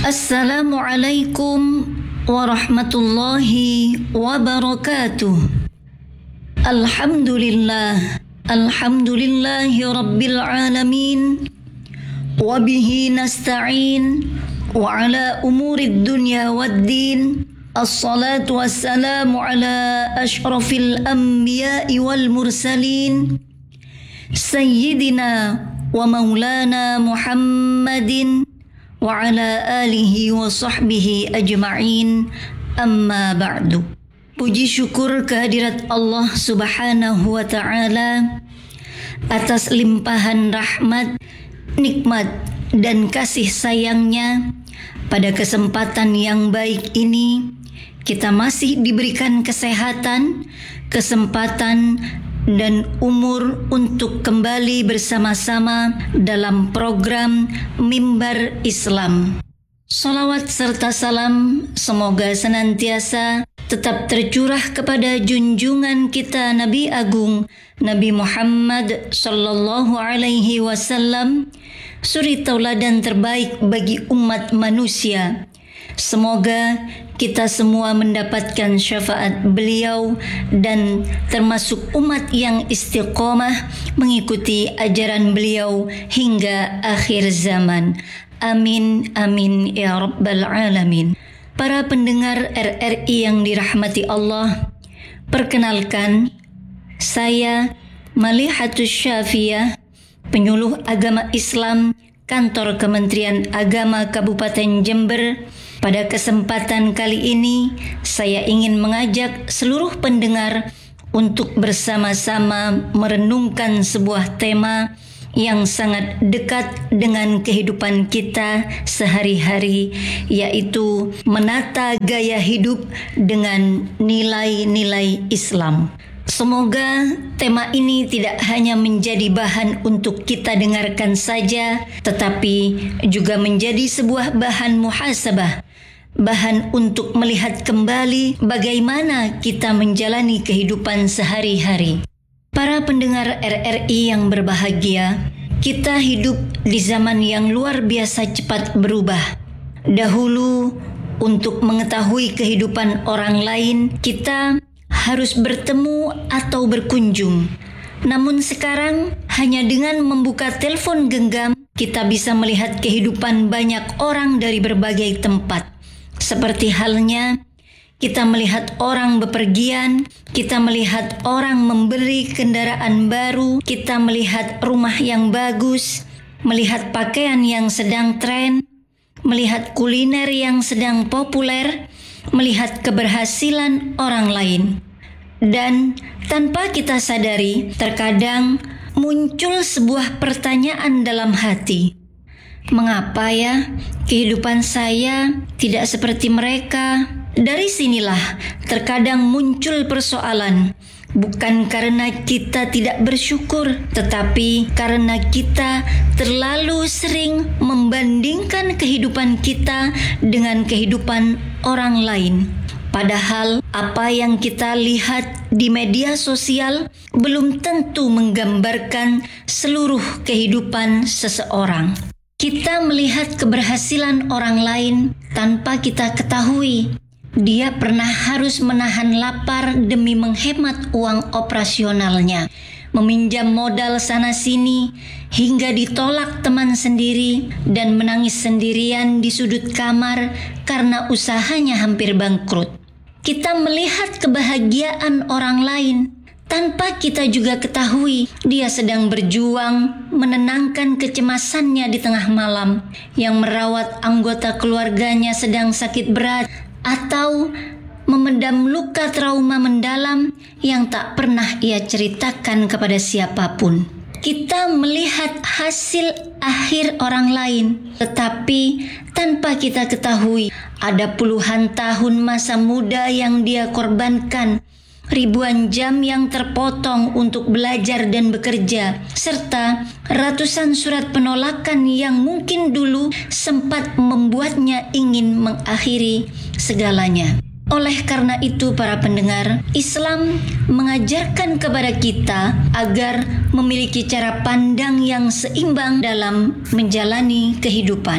Assalamualaikum warahmatullahi wabarakatuh. Alhamdulillahi rabbil alamin. Wabihi nasta'in wa ala umurid dunya waddin. Assalatu wassalamu ala ashrafil anbiya'i wal mursalin. Sayyidina wa maulana Muhammadin wa ala alihi wa sahbihi ajma'in, amma ba'du. Puji syukur kehadirat Allah subhanahu wa ta'ala atas limpahan rahmat, nikmat dan kasih sayangnya. Pada kesempatan yang baik ini kita masih diberikan kesehatan, kesempatan dan umur untuk kembali bersama-sama dalam program Mimbar Islam. Salawat serta salam semoga senantiasa tetap tercurah kepada junjungan kita Nabi Agung Nabi Muhammad sallallahu alaihi wasallam, suri tauladan terbaik bagi umat manusia. Semoga kita semua mendapatkan syafaat beliau dan termasuk umat yang istiqomah mengikuti ajaran beliau hingga akhir zaman. Amin, amin, ya rabbal alamin. Para pendengar RRI yang dirahmati Allah, perkenalkan, saya Malihatus Syafiyah, penyuluh agama Islam Kantor Kementerian Agama Kabupaten Jember. Pada kesempatan kali ini, saya ingin mengajak seluruh pendengar untuk bersama-sama merenungkan sebuah tema yang sangat dekat dengan kehidupan kita sehari-hari, yaitu menata gaya hidup dengan nilai-nilai Islam. Semoga tema ini tidak hanya menjadi bahan untuk kita dengarkan saja, tetapi juga menjadi sebuah bahan muhasabah, bahan untuk melihat kembali bagaimana kita menjalani kehidupan sehari-hari. Para pendengar RRI yang berbahagia, kita hidup di zaman yang luar biasa cepat berubah. Dahulu, untuk mengetahui kehidupan orang lain, kita harus bertemu atau berkunjung. Namun sekarang, hanya dengan membuka telepon genggam, kita bisa melihat kehidupan banyak orang dari berbagai tempat. Seperti halnya, kita melihat orang bepergian, kita melihat orang membeli kendaraan baru, kita melihat rumah yang bagus, melihat pakaian yang sedang tren, melihat kuliner yang sedang populer, melihat keberhasilan orang lain. Dan tanpa kita sadari, terkadang muncul sebuah pertanyaan dalam hati. Mengapa ya kehidupan saya tidak seperti mereka? Dari sinilah terkadang muncul persoalan. Bukan karena kita tidak bersyukur, tetapi karena kita terlalu sering membandingkan kehidupan kita dengan kehidupan orang lain. Padahal apa yang kita lihat di media sosial belum tentu menggambarkan seluruh kehidupan seseorang. Kita melihat keberhasilan orang lain tanpa kita ketahui. Dia pernah harus menahan lapar demi menghemat uang operasionalnya, meminjam modal sana-sini, hingga ditolak teman sendiri dan menangis sendirian di sudut kamar karena usahanya hampir bangkrut. Kita melihat kebahagiaan orang lain tanpa kita juga ketahui dia sedang berjuang menenangkan kecemasannya di tengah malam, yang merawat anggota keluarganya sedang sakit berat, atau memendam luka trauma mendalam yang tak pernah ia ceritakan kepada siapapun. Kita melihat hasil akhir orang lain, tetapi tanpa kita ketahui ada puluhan tahun masa muda yang dia korbankan, ribuan jam yang terpotong untuk belajar dan bekerja, serta ratusan surat penolakan yang mungkin dulu sempat membuatnya ingin mengakhiri segalanya. Oleh karena itu, para pendengar, Islam mengajarkan kepada kita agar memiliki cara pandang yang seimbang dalam menjalani kehidupan.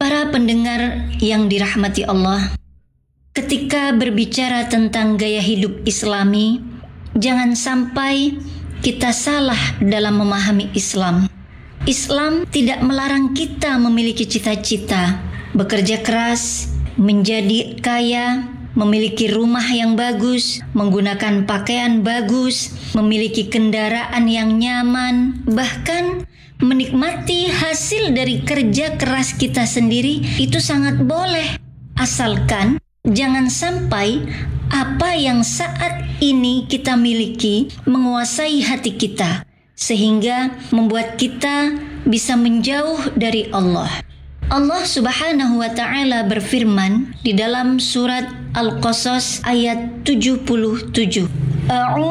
Para pendengar yang dirahmati Allah, ketika berbicara tentang gaya hidup Islami, jangan sampai kita salah dalam memahami Islam. Islam tidak melarang kita memiliki cita-cita, bekerja keras, menjadi kaya, memiliki rumah yang bagus, menggunakan pakaian bagus, memiliki kendaraan yang nyaman, bahkan menikmati hasil dari kerja keras kita sendiri. Itu sangat boleh, asalkan jangan sampai apa yang saat ini kita miliki menguasai hati kita, sehingga membuat kita bisa menjauh dari Allah. Allah Subhanahu wa Ta'ala berfirman di dalam surat Al-Qasas ayat 77.